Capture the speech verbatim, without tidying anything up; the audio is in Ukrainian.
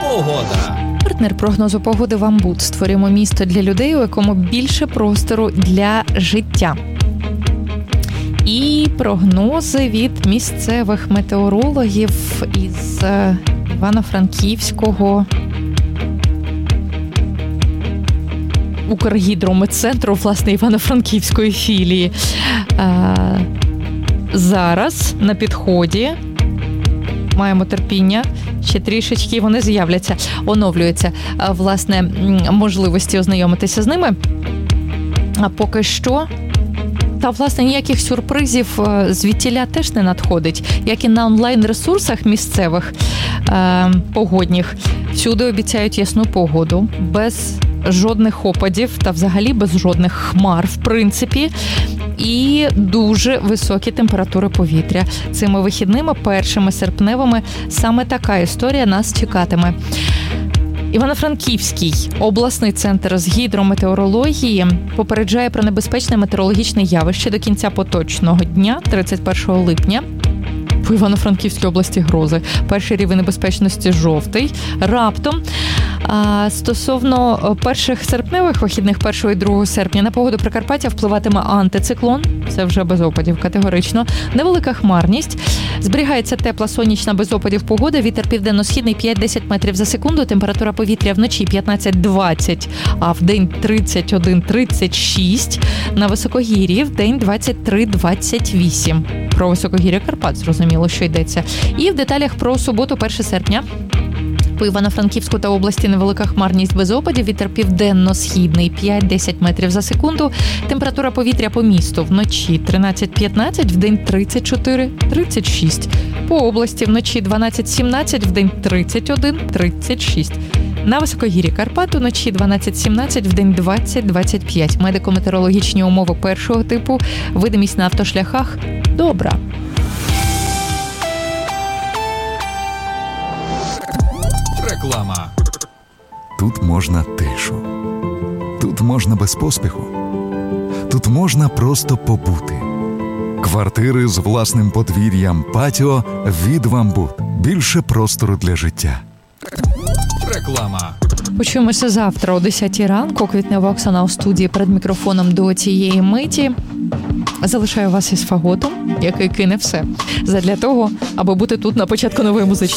Погода. Партнер прогнозу погоди «Вамбуд». Створюємо місто для людей, у якому більше простору для життя. І прогнози від місцевих метеорологів із Івано-Франківського Укргідрометцентру, власне, Івано-Франківської філії. А, зараз на підході. Маємо терпіння. Ще трішечки вони з'являться, оновлюються, власне, можливості ознайомитися з ними. А поки що, та, власне, ніяких сюрпризів звідтіля теж не надходить, як і на онлайн-ресурсах місцевих е, погодніх. Всюди обіцяють ясну погоду, без жодних опадів та взагалі без жодних хмар, в принципі. І дуже високі температури повітря. Цими вихідними, першими серпневими, саме така історія нас чекатиме. Івано-Франківський обласний центр з гідрометеорології попереджає про небезпечне метеорологічне явище до кінця поточного дня, тридцять першого липня. В Івано-Франківській області грози. Перший рівень небезпечності – жовтий. Раптом, а, стосовно перших серпневих вихідних, першого і другого серпня, на погоду Прикарпаття впливатиме антициклон. Це вже без опадів категорично. Невелика хмарність. Зберігається тепла сонячна без опадів погода. Вітер південно-східний п'ять-десять метрів за секунду. Температура повітря вночі п'ятнадцять-двадцять, а в день тридцять один - тридцять шість. На високогір'ї в день двадцять три - двадцять вісім. Про високогір'я Карпат, зрозуміло, що йдеться. І в деталях про суботу, першого серпня. По Івано-Франківську та області невелика хмарність без опадів, вітер південно-східний п'ять-десять метрів за секунду. Температура повітря по місту вночі тринадцять-п'ятнадцять, вдень тридцять чотири - тридцять шість. По області вночі дванадцять-сімнадцять, вдень тридцять один - тридцять шість. На високогір'ї Карпат вночі дванадцять-сімнадцять, вдень двадцять - двадцять п'ять. Медико-метеорологічні умови першого типу, видимість на автошляхах добра. Реклама. Тут можна тишу. Тут можна без поспіху. Тут можна просто побути. Квартири з власним подвір'ям, патіо від «Вамбуд». Більше простору для життя. Реклама. Почуємося завтра о десятій ранку. Квітнева Оксана у студії перед мікрофоном до цієї миті. Залишаю вас із Фаготом, який кине все задля того, аби бути тут на початку нової музичної